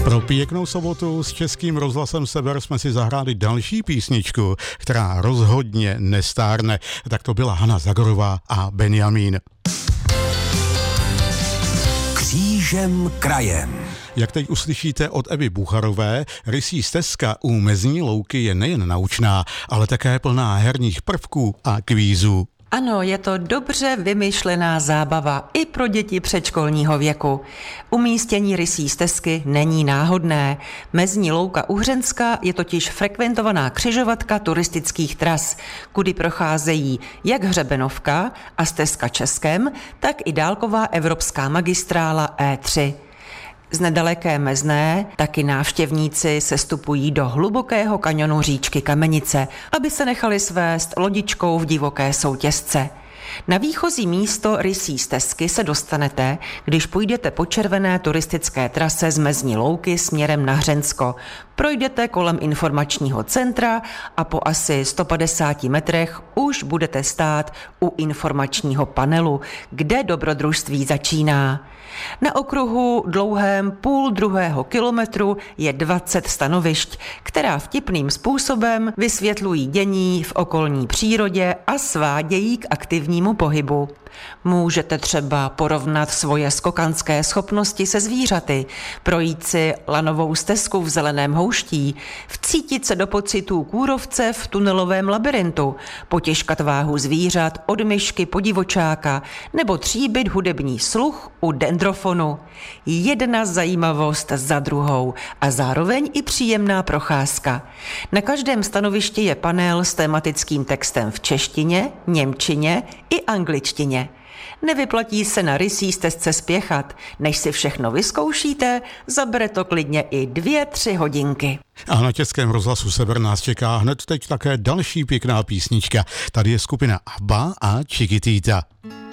Pro pěknou sobotu s Českým rozhlasem Sever jsme si zahráli další písničku, která rozhodně nestárne. Tak to byla Hana Zagorová a Benjamín. Křížem krajem. Jak teď uslyšíte od Evy Bucharové, rysí stezka u Mezní louky je nejen naučná, ale také plná herních prvků a kvízů. Ano, je to dobře vymyšlená zábava i pro děti předškolního věku. Umístění rysí stezky není náhodné. Mezní louka Uhřenská je totiž frekventovaná křižovatka turistických tras, kudy procházejí jak hřebenovka a stezka Českem, tak i dálková evropská magistrála E3. Z nedaleké Mezné taky návštěvníci sestupují do hlubokého kaňonu říčky Kamenice, aby se nechali svést lodičkou v divoké soutězce. Na výchozí místo rysí stezky se dostanete, když půjdete po červené turistické trase z Mezní louky směrem na Hřensko. Projdete kolem informačního centra a po asi 150 metrech už budete stát u informačního panelu, kde dobrodružství začíná. Na okruhu dlouhém 1,5 kilometru je 20 stanovišť, která vtipným způsobem vysvětlují dění v okolní přírodě a svádějí k aktivnímu pohybu. Můžete třeba porovnat svoje skokanské schopnosti se zvířaty, projít si lanovou stezku v zeleném houští, vcítit se do pocitů kůrovce v tunelovém labirintu, potěžkat váhu zvířat od myšky po divočáka nebo tříbit hudební sluch u dendrofonu. Jedna zajímavost za druhou a zároveň i příjemná procházka. Na každém stanovišti je panel s tematickým textem v češtině, němčině i angličtině. Nevyplatí se na rysí stezce spěchat. Než si všechno vyzkoušíte, zabere to klidně i 2-3 hodinky. A na Českém rozhlasu Sever nás čeká hned teď také další pěkná písnička. Tady je skupina ABBA a Chiquitita.